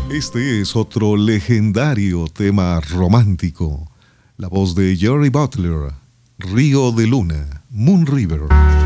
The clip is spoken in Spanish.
Este es otro legendario tema romántico. La voz de Jerry Butler, Río de Luna, Moon River.